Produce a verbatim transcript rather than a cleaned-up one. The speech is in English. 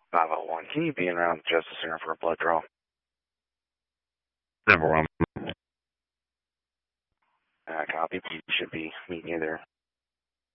five oh one, can you be around the Justice Center for a blood draw? Number one. Uh, copy. You should be meeting you there.